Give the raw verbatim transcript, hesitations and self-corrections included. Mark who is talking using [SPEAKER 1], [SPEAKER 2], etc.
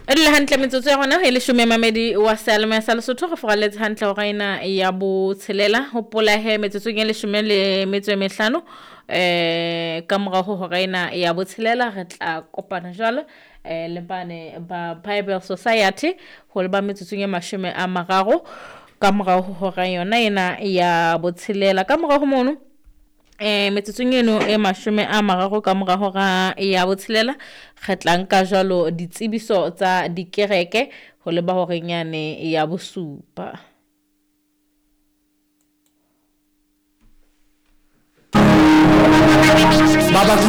[SPEAKER 1] Re le hantle metsotso ya gona e le some mamedi wa salme sa lesotho go fogaletse hantle go gaina ya bo tshelela go polahe metsotso ya le some le metso e mehlano eh ka morago go gaina ya bo tshelela re tla kopana jalo eh le bane ba Bible Society go le ba metsotso ya mashome a mararo ka morago go ga yona ena ya bo tshelela ka morago mono eh metsotsong eno e mashome a mararo ka morago ga ya botshelela kgetlang ka jalo ditsebiso tsa dikereke go le ba hore nyane ya bosupa
[SPEAKER 2] Baba